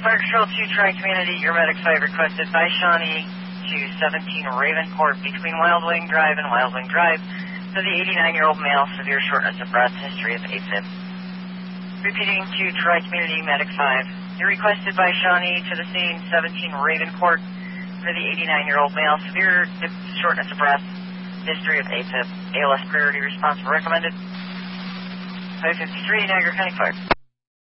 Fire Control 2 Tri-Community, your Medic 5 requested by Shawnee to 17 Raven Court between Wild Wing Drive and Wild Wing Drive for the 89-year-old male, severe shortness of breath, history of AFib. Repeating to Tri-Community Medic 5, you're requested by Shawnee to the scene 17 Raven Court for the 89-year-old male, severe shortness of breath, history of AFib. ALS priority response recommended. 553 Niagara County Fire.